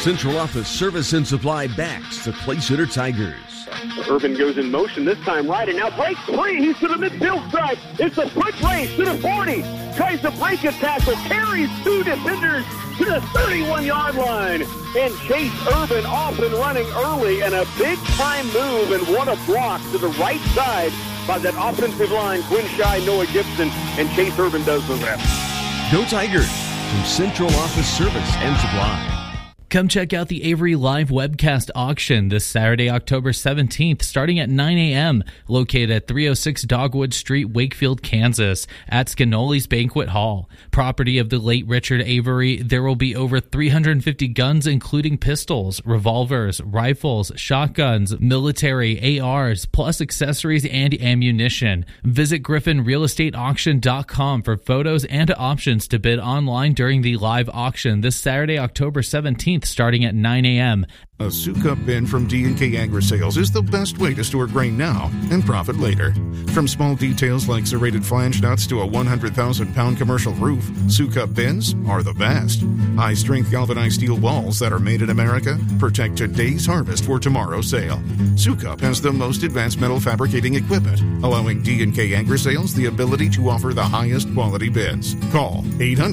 Central Office Service and Supply backs the Clay Center Tigers. Urban goes in motion this time right, and now breaks free. He's to the midfield stripe. It's a quick race to the 40. Tries to break a tackle. Carries two defenders to the 31-yard line. And Chase Urban off and running early, and a big-time move, and what a block to the right side by that offensive line. Quinn Shy, Noah Gibson, and Chase Urban does the rest. Go Tigers from Central Office Service and Supply. Come check out the Avery Live webcast auction this Saturday, October 17th, starting at 9 a.m., located at 306 Dogwood Street, Wakefield, Kansas, at Scanoli's Banquet Hall. Property of the late Richard Avery, there will be over 350 guns, including pistols, revolvers, rifles, shotguns, military, ARs, plus accessories and ammunition. Visit GriffinRealEstateAuction.com for photos and options to bid online during the live auction this Saturday, October 17th, starting at 9 a.m. A Sukup bin from D&K Agri-Sales is the best way to store grain now and profit later. From small details like serrated flange nuts to a 100,000-pound commercial roof, Sukup bins are the best. High-strength galvanized steel balls that are made in America protect today's harvest for tomorrow's sale. Sukup has the most advanced metal fabricating equipment, allowing D&K Agri-Sales the ability to offer the highest quality bins. Call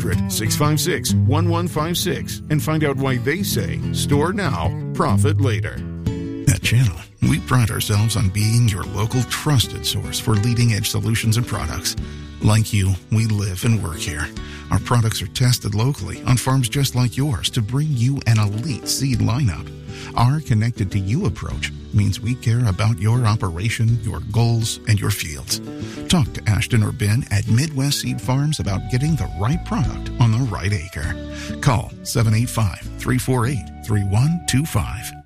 800-656-1156 and find out why they say, store now, profit later. At Channel, we pride ourselves on being your local trusted source for leading-edge solutions and products. Like you, we live and work here. Our products are tested locally on farms just like yours to bring you an elite seed lineup. Our connected to you approach means we care about your operation, your goals, and your fields. Talk to Ashton or Ben at Midwest Seed Farms about getting the right product on the right acre. Call 785-348-3125.